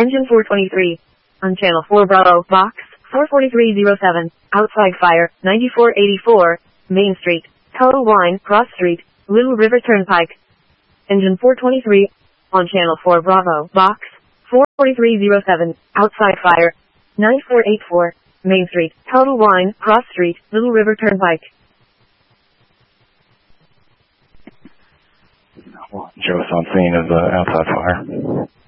Engine 423. On channel 4 Bravo, box 44307. Outside fire, 9484. Main Street, Total Wine, Cross Street, Little River Turnpike. Engine 423. On channel 4 Bravo, box 44307. Outside fire, 9484. Main Street, Total Wine, Cross Street, Little River Turnpike. Joe's on scene of the outside fire.